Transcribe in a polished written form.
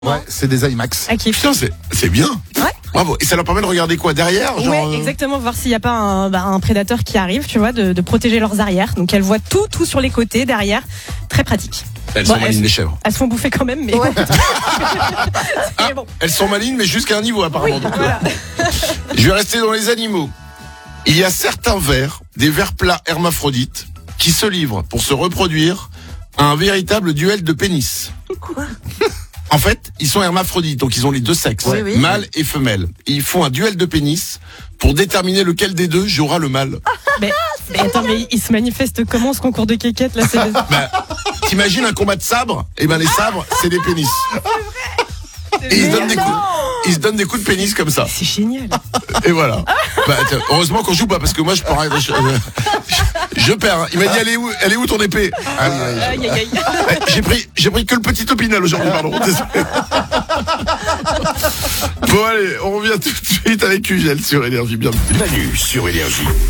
Ouais, c'est des IMAX. À kiff. Putain, c'est bien. Ouais. Bravo. Et ça leur permet de regarder quoi derrière, genre, Ouais, exactement, voir s'il n'y a pas un prédateur qui arrive, tu vois, de protéger leurs arrières. Donc elles voient tout sur les côtés, derrière. Très pratique. Elles Bon, sont malines, les chèvres. Elles se font bouffer quand même, mais Ouais. mais bon. Elles sont malines, mais jusqu'à un niveau apparemment. Donc, Voilà. je vais rester dans les animaux. Il y a certains vers, des vers plats hermaphrodites, qui se livrent pour se reproduire à un véritable duel de pénis. Quoi? En fait, ils sont hermaphrodites, donc ils ont les deux sexes, Oui, oui. mâle et femelle. Et ils font un duel de pénis pour déterminer lequel des deux jouera le mâle. Mais attends, mais il se manifeste comment ce concours de quéquettes là? Bah, t'imagines un combat de sabres? Eh ben les sabres, c'est des pénis. Et ils se donnent des coups de pénis comme ça. C'est génial. Et voilà. Bah, tiens, heureusement qu'on joue pas parce que moi je perds. Hein. Il m'a dit elle est où ton épée? Aïe, aïe, aïe. J'ai pris que le petit opinel aujourd'hui, pardon. Désolé. Bon allez, on revient tout de suite avec Ugel sur Énergie. Bienvenue. Manu sur Énergie.